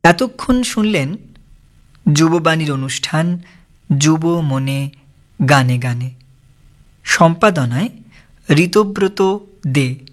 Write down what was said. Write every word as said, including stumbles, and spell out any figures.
এতক্ষণ শুনলেন যুববাণীর অনুষ্ঠান যুব মনে গানে গানে। সম্পাদনায় ঋতব্রত দে।